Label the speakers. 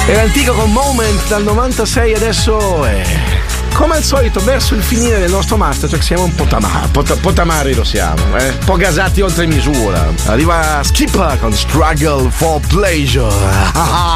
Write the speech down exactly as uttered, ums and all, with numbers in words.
Speaker 1: Era antico con Moment dal novantasei, adesso è come al solito verso il finire del nostro master, cioè siamo un po' tamari, po', po' tamari lo siamo, eh? Un po' gasati oltre misura. Arriva Skipper con Struggle for Pleasure.